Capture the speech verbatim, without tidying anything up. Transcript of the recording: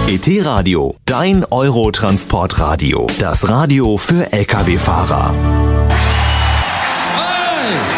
E T-Radio, dein Eurotransportradio. Das Radio für L K W-Fahrer. Hey!